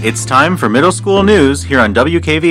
It's time for middle school news here on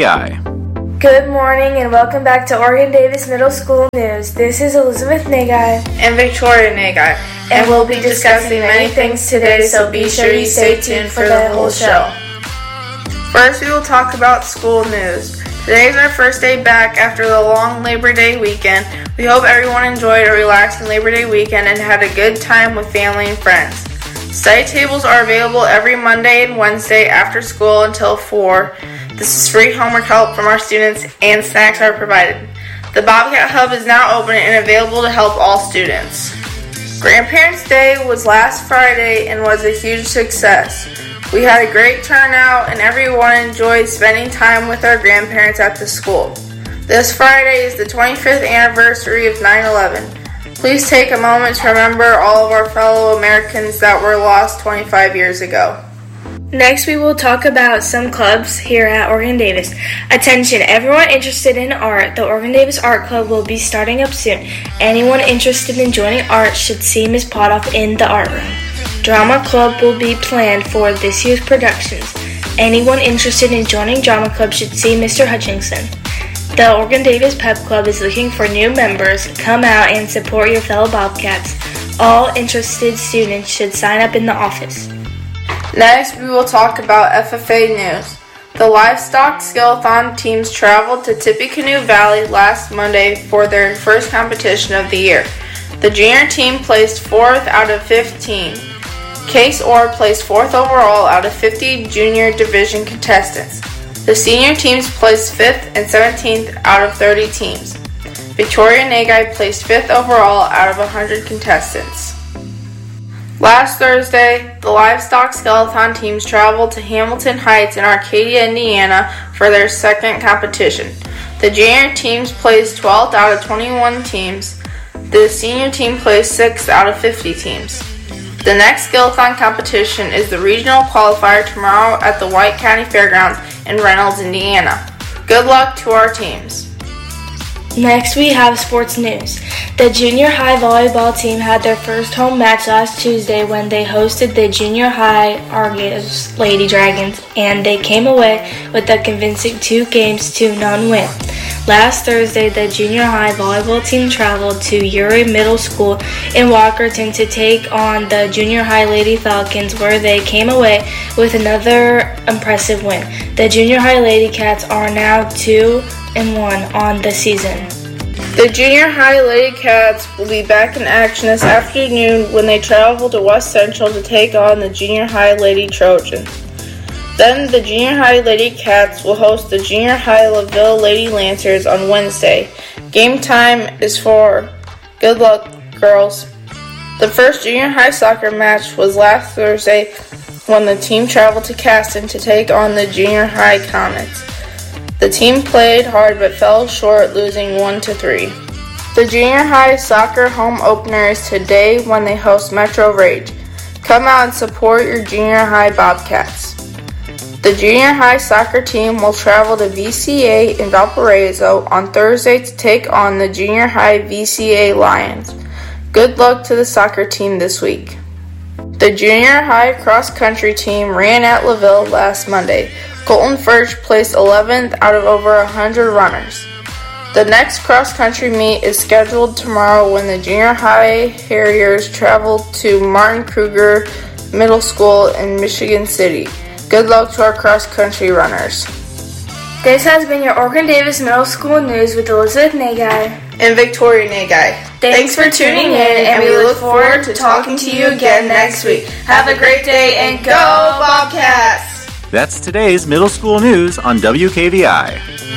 WKVI. Good morning and welcome back to Oregon Davis Middle School News. This is Elizabeth Nagai and Victoria Nagai, and we'll be discussing many things today, so be sure you stay tuned for the whole show. First, we will talk about school news. Today is our first day back after the long Labor Day weekend. We hope everyone enjoyed a relaxing Labor Day weekend and had a good time with family and friends. Study tables are available every Monday and Wednesday after school until 4. This is free homework help from our students and snacks are provided. The Bobcat Hub is now open and available to help all students. Grandparents' Day was last Friday and was a huge success. We had a great turnout and everyone enjoyed spending time with our grandparents at the school. This Friday is the 25th anniversary of 9/11. Please take a moment to remember all of our fellow Americans that were lost 25 years ago. Next, we will talk about some clubs here at Oregon Davis. Attention, everyone interested in art. The Oregon Davis Art Club will be starting up soon. Anyone interested in joining art should see Ms. Potoff in the art room. Drama Club will be planned for this year's productions. Anyone interested in joining Drama Club should see Mr. Hutchinson. The Oregon Davis Pep Club is looking for new members. Come out and support your fellow Bobcats. All interested students should sign up in the office. Next, we will talk about FFA news. The livestock skillathon teams traveled to Tippecanoe Valley last Monday for their first competition of the year. The junior team placed 4th out of 15. Case Orr placed 4th overall out of 50 junior division contestants. The senior teams placed 5th and 17th out of 30 teams. Victoria Nagai placed 5th overall out of 100 contestants. Last Thursday, the livestock skeleton teams traveled to Hamilton Heights in Arcadia, Indiana for their second competition. The junior teams placed 12th out of 21 teams. The senior team placed 6th out of 50 teams. The next skeleton competition is the regional qualifier tomorrow at the White County Fairgrounds in Reynolds, Indiana. Good luck to our teams. Next, we have sports news. The junior high volleyball team had their first home match last Tuesday when they hosted the junior high Argos Lady Dragons, and they came away with a convincing 2-0 win. Last Thursday, the junior high volleyball team traveled to Uri Middle School in Walkerton to take on the junior high Lady Falcons, where they came away with another impressive win. The junior high Lady Cats are now 2-1 on the season. The junior high Lady Cats will be back in action this afternoon when they travel to West Central to take on the junior high Lady Trojans. Then the junior high Lady Cats will host the junior high LaVille Lady Lancers on Wednesday. Game time is 4. Good luck, girls. The first junior high soccer match was last Thursday when the team traveled to Caston to take on the junior high Comets. The team played hard but fell short, losing 1-3. The junior high soccer home opener is today when they host Metro Rage. Come out and support your junior high Bobcats. The junior high soccer team will travel to VCA in Valparaiso on Thursday to take on the junior high VCA Lions. Good luck to the soccer team this week. The junior high cross country team ran at LaVille last Monday. Colton Furch placed 11th out of over 100 runners. The next cross country meet is scheduled tomorrow when the junior high Harriers travel to Martin Kruger Middle School in Michigan City. Good luck to our cross-country runners. This has been your Oregon Davis Middle School News with Elizabeth Nagai and Victoria Nagai. Thanks for tuning in, and we look forward to talking to you again next week. Have a great day, and go Bobcats! That's today's middle school news on WKVI.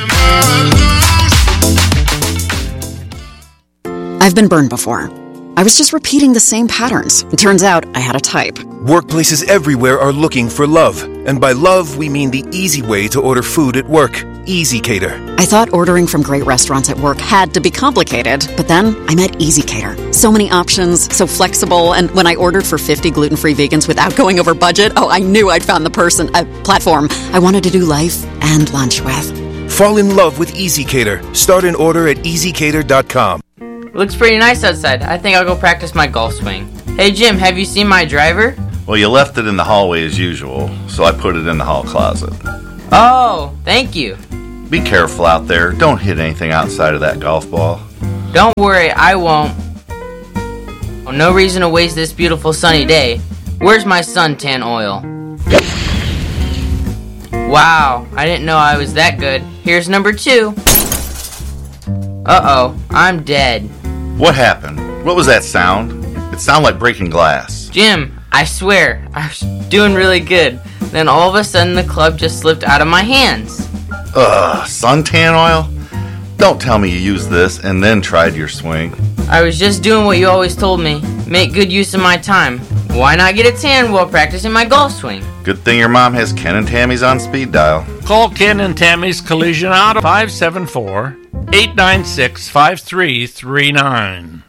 I've been burned before. I was just repeating the same patterns. It turns out I had a type. Workplaces everywhere are looking for love. And by love, we mean the easy way to order food at work. EasyCater. I thought ordering from great restaurants at work had to be complicated, but then I met EasyCater. So many options, so flexible, and when I ordered for 50 gluten-free vegans without going over budget, I knew I'd found the platform I wanted to do life and lunch with. Fall in love with EasyCater. Start an order at easycater.com. Looks pretty nice outside. I think I'll go practice my golf swing. Hey Jim, have you seen my driver? Well, you left it in the hallway as usual, so I put it in the hall closet. Oh, thank you. Be careful out there. Don't hit anything outside of that golf ball. Don't worry, I won't. Oh, no reason to waste this beautiful sunny day. Where's my suntan oil? Wow, I didn't know I was that good. Here's number 2. Uh-oh, I'm dead. What happened? What was that sound? It sounded like breaking glass. Jim, I swear, I was doing really good. Then all of a sudden the club just slipped out of my hands. Suntan oil? Don't tell me you used this and then tried your swing. I was just doing what you always told me. Make good use of my time. Why not get a tan while practicing my golf swing? Good thing your mom has Ken and Tammy's on speed dial. Call Ken and Tammy's Collision Auto 574-896-5339.